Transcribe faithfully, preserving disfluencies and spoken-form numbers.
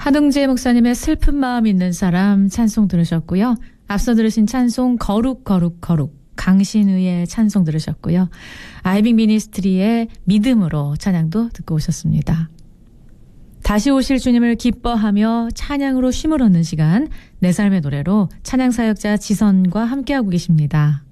하동재 목사님의 슬픈 마음 있는 사람 찬송 들으셨고요. 앞서 들으신 찬송 거룩 거룩 거룩 강신의의 찬송 들으셨고요. 아이빙 미니스트리의 믿음으로 찬양도 듣고 오셨습니다. 다시 오실 주님을 기뻐하며 찬양으로 쉼을 얻는 시간 내 삶의 노래로 찬양 사역자 지선과 함께하고 계십니다.